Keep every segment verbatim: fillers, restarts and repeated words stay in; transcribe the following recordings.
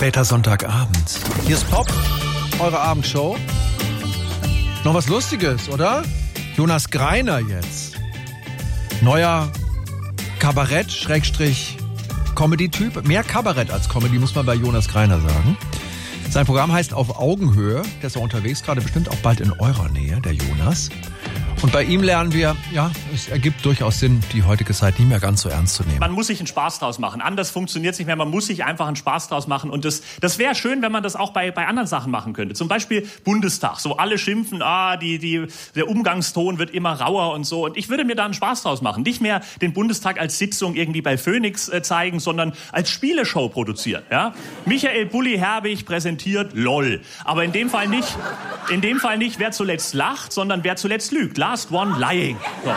Später Sonntagabend. Hier ist Pop, eure Abendshow. Noch was Lustiges, oder? Jonas Greiner jetzt. Neuer Kabarett-Comedy-Typ. Mehr Kabarett als Comedy, muss man bei Jonas Greiner sagen. Sein Programm heißt Auf Augenhöhe. Der ist auch unterwegs, gerade bestimmt auch bald in eurer Nähe, der Jonas. Und bei ihm lernen wir, ja, es ergibt durchaus Sinn, die heutige Zeit nicht mehr ganz so ernst zu nehmen. Man muss sich einen Spaß draus machen. Anders funktioniert es nicht mehr. Man muss sich einfach einen Spaß draus machen. Und das, das wäre schön, wenn man das auch bei, bei anderen Sachen machen könnte. Zum Beispiel Bundestag. So alle schimpfen, ah, die, die, der Umgangston wird immer rauer und so. Und ich würde mir da einen Spaß draus machen. Nicht mehr den Bundestag als Sitzung irgendwie bei Phoenix äh, zeigen, sondern als Spieleshow produzieren. Ja? Michael Bulli-Herbig präsentiert LOL. Aber in dem Fall nicht, in dem Fall nicht, wer zuletzt lacht, sondern wer zuletzt lügt. Last one lying. So.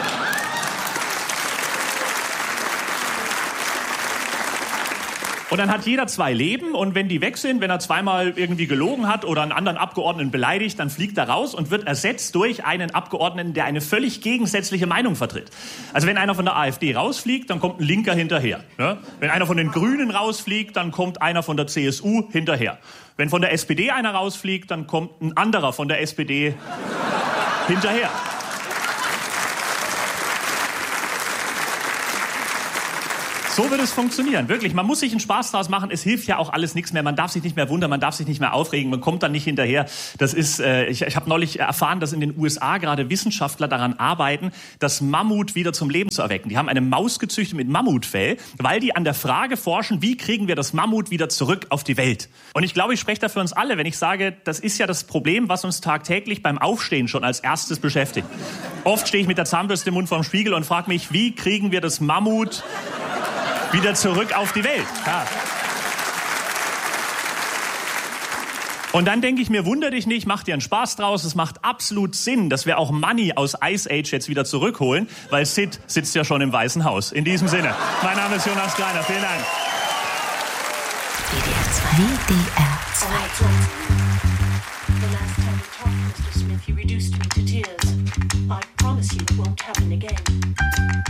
Und dann hat jeder zwei Leben und wenn die weg sind, wenn er zweimal irgendwie gelogen hat oder einen anderen Abgeordneten beleidigt, dann fliegt er raus und wird ersetzt durch einen Abgeordneten, der eine völlig gegensätzliche Meinung vertritt. Also wenn einer von der AfD rausfliegt, dann kommt ein Linker hinterher. Ne? Wenn einer von den Grünen rausfliegt, dann kommt einer von der C S U hinterher. Wenn von der S P D einer rausfliegt, dann kommt ein anderer von der S P D hinterher. So wird es funktionieren, wirklich. Man muss sich einen Spaß draus machen. Es hilft ja auch alles nichts mehr. Man darf sich nicht mehr wundern, man darf sich nicht mehr aufregen. Man kommt dann nicht hinterher. Das ist, äh, ich, ich habe neulich erfahren, dass in den U S A gerade Wissenschaftler daran arbeiten, das Mammut wieder zum Leben zu erwecken. Die haben eine Maus gezüchtet mit Mammutfell, weil die an der Frage forschen, wie kriegen wir das Mammut wieder zurück auf die Welt. Und ich glaube, ich spreche da für uns alle, wenn ich sage, das ist ja das Problem, was uns tagtäglich beim Aufstehen schon als erstes beschäftigt. Oft stehe ich mit der Zahnbürste im Mund vorm Spiegel und frage mich, wie kriegen wir das Mammut wieder zurück auf die Welt. Ja. Und dann denke ich mir, wunder dich nicht, mach dir einen Spaß draus. Es macht absolut Sinn, dass wir auch Money aus Ice Age jetzt wieder zurückholen, weil Sid sitzt ja schon im Weißen Haus. In diesem Sinne, mein Name ist Jonas Greiner. Vielen Dank. W D R zwei. W D R zwei.